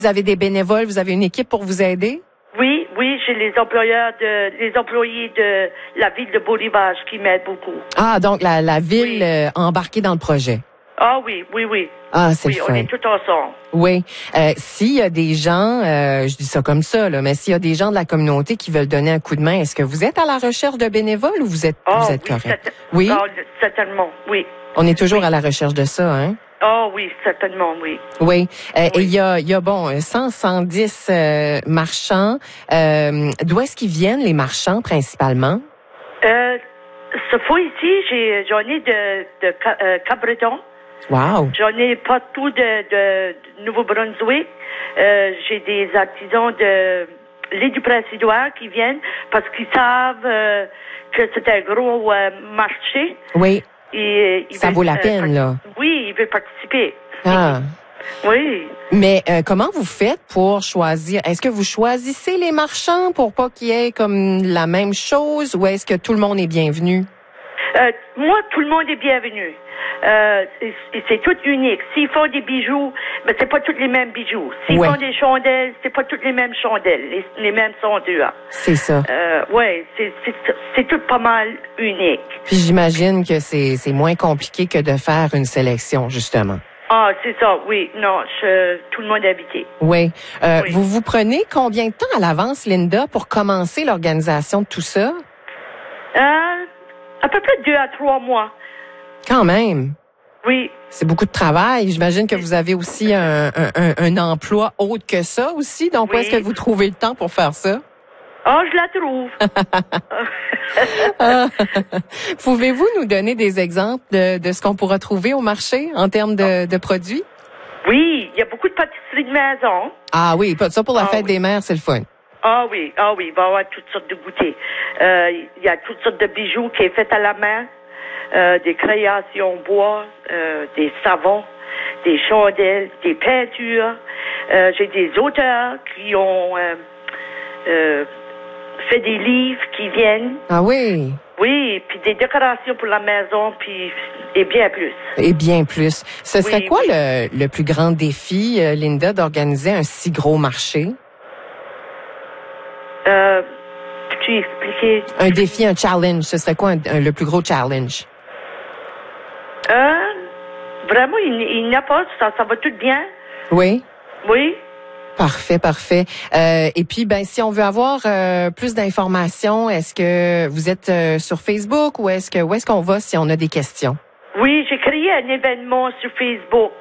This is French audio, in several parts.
Vous avez des bénévoles, vous avez une équipe pour vous aider? Oui, j'ai les employés de la ville de Beau-Rivage qui m'aident beaucoup. Ah, donc la ville embarquée dans le projet. Ah oui. Ah, c'est le fun. On est tous ensemble. Oui. S'il y a des gens, je dis ça comme ça, là, mais s'il y a des gens de la communauté qui veulent donner un coup de main, est-ce que vous êtes à la recherche de bénévoles ou vous êtes correct? Oui. Certainement, oui. On est toujours à la recherche de ça, hein? Oui, certainement, oui. Oui. Et il y a 110 marchands. D'où est-ce qu'ils viennent, les marchands, principalement? Ce fois ici, j'en ai de Cap-Breton. Wow. J'en ai partout de Nouveau-Brunswick. J'ai des artisans de l'île du Prince-Édouard qui viennent parce qu'ils savent que c'est un gros marché. Oui. Ça vaut la peine, là. Oui, ils veulent participer. Ah. Oui. Mais comment vous faites pour choisir? Est-ce que vous choisissez les marchands pour pas qu'il y ait comme la même chose ou est-ce que tout le monde est bienvenu? Moi, tout le monde est bienvenu. C'est tout unique. S'ils font des bijoux, ben c'est pas tous les mêmes bijoux. S'ils font des chandelles, c'est pas toutes les mêmes chandelles, les mêmes sondures. C'est ça. C'est tout pas mal unique. Puis j'imagine que c'est moins compliqué que de faire une sélection, justement. Ah, c'est ça, oui. Non, tout le monde est habité. Oui. Vous prenez combien de temps à l'avance, Linda, pour commencer l'organisation de tout ça? À peu près 2 à 3 mois. Quand même. Oui. C'est beaucoup de travail. J'imagine que vous avez aussi un emploi autre que ça aussi. Donc, où est-ce que vous trouvez le temps pour faire ça? Je la trouve. Pouvez-vous nous donner des exemples de ce qu'on pourra trouver au marché en termes de produits? Oui, il y a beaucoup de pâtisseries de maison. Ah oui, ça pour la fête des mères, c'est le fun. Ah oui, il va y avoir toutes sortes de goûters. Il y a toutes sortes de bijoux qui est fait à la main, des créations bois, des savons, des chandelles, des peintures. J'ai des auteurs qui ont fait des livres qui viennent. Ah oui? Oui, puis des décorations pour la maison, puis et bien plus. Et bien plus. Ce serait quoi le plus grand défi, Linda, d'organiser un si gros marché? Peux-tu expliquer? Un défi, un challenge. Ce serait quoi le plus gros challenge? Vraiment, il n'y a pas. Ça va tout bien. Oui? Oui. Parfait. Et puis, si on veut avoir plus d'informations, est-ce que vous êtes sur Facebook ou où est-ce qu'on va si on a des questions? Oui, j'ai créé un événement sur Facebook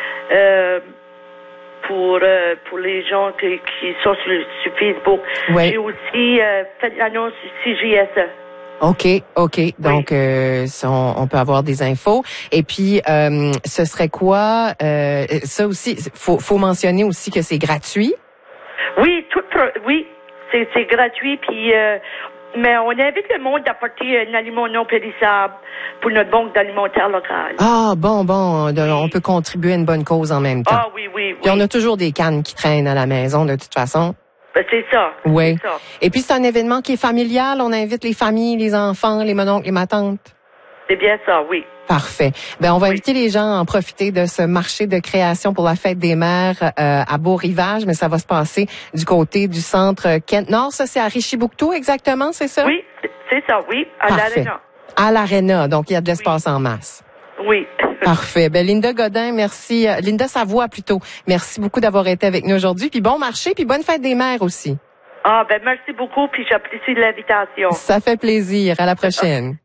pour les gens qui sont sur Facebook. Oui. J'ai aussi fait l'annonce sur CJSE. OK. Donc, on peut avoir des infos. Et puis, ce serait quoi? Ça aussi, faut mentionner aussi que c'est gratuit. Oui, c'est gratuit. Puis, mais on invite le monde d'apporter un aliment non périssable pour notre banque d'alimentaire locale. Ah, bon, on peut contribuer à une bonne cause en même temps. Ah oui. Puis on a toujours des cannes qui traînent à la maison, de toute façon. C'est ça. Oui. C'est ça. Et puis, c'est un événement qui est familial. On invite les familles, les enfants, les mononcles, les matantes. C'est bien ça, oui. Parfait. On va inviter les gens à en profiter de ce marché de création pour la fête des mères à Beau-Rivage, mais ça va se passer du côté du centre Kent-Nord. Ça, c'est à Richibouctou, exactement, c'est ça? Oui, c'est ça, oui, à l'Arena. À l'Arena, donc il y a de l'espace en masse. Oui. Parfait. Linda Godin, merci. Linda Savoie, plutôt. Merci beaucoup d'avoir été avec nous aujourd'hui. Puis bon marché, puis bonne fête des mères aussi. Merci beaucoup, puis j'apprécie l'invitation. Ça fait plaisir. À la prochaine.